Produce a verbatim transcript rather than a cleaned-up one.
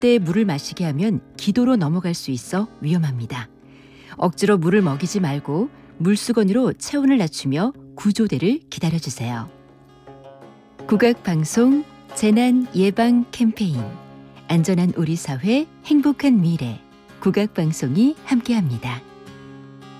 이때 물을 마시게 하면 기도로 넘어갈 수 있어 위험합니다. 억지로 물을 먹이지 말고 물수건으로 체온을 낮추며 구조대를 기다려주세요. 국악방송 재난 예방 캠페인 안전한 우리 사회 행복한 미래 국악방송이 함께합니다.